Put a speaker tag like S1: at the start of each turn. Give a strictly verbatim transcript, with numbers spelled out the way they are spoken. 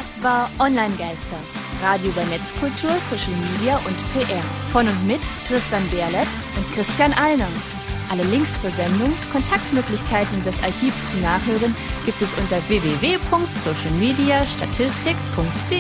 S1: Das war Online-Geister. Radio über Netzkultur, Social Media und P R. Von und mit Tristan Berlet und Christian Alner. Alle Links zur Sendung, Kontaktmöglichkeiten und das Archiv zum Nachhören gibt es unter w w w punkt social media statistik punkt d e.